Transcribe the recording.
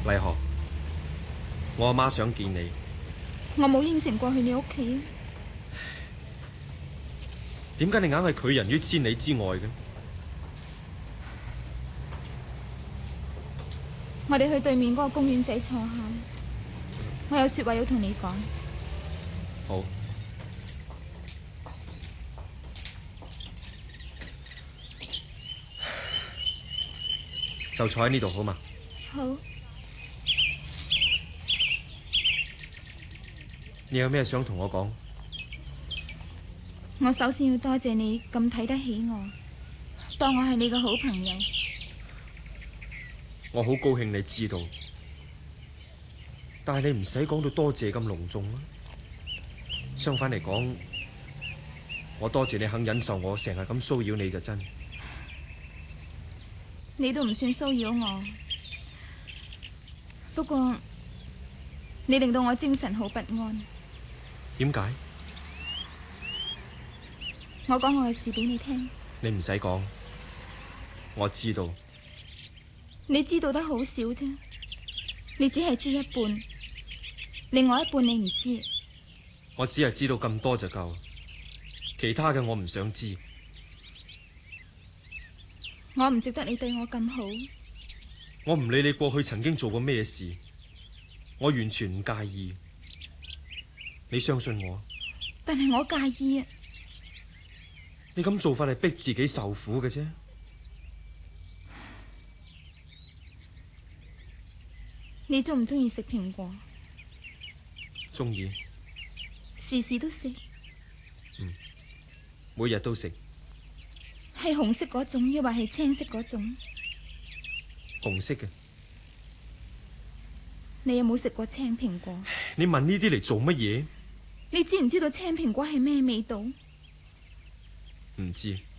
麗荷，我阿媽想見你。 我冇應承過去你屋企。 點解你硬係拒人於千里之外嘅？ 我哋去對面嗰個公園仔坐下，我有說話要同你講。 好，就坐喺呢度好嘛？ 好。 你有咩想同我講？ 我首先要多謝你咁睇得起我，當我係你嘅好朋友。 我好高興你知道，但係你唔使講到多謝咁隆重啊。相反嚟講，我多謝你肯忍受我成日咁騷擾你就真。 你都唔算騷擾我，不過你令到我精神好不安。 點解？ 我講我嘅事俾你聽。 你唔使講，我知道。 你知道得好少啫，你只係知一半，另外一半你唔知。 我只係知道咁多就夠，其他嘅我唔想知。 我唔值得你對我咁好。 我唔理你過去曾經做過咩事，我完全唔介意。你相信我？ 但係我介意啊！ 你咁做法係逼自己受苦嘅啫。 你中唔中意食蘋果？ 中意。 時時都食？ 每日都食。 係紅色嗰種，抑或係青色嗰種？ 紅色嘅。 你有冇食過青蘋果？ 你問呢啲嚟做乜嘢？ 你知唔知道青蘋果係咩味道？ 唔知。